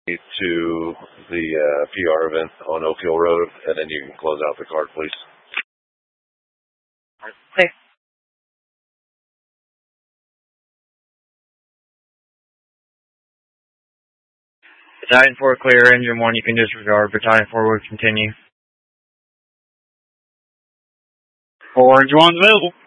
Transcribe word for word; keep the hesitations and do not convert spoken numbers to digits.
to the uh, P R event on Oak Hill Road, and then you can close out the card, please. Okay. Battalion four clear, engine one you can disregard, Battalion four will continue. Orange one's available.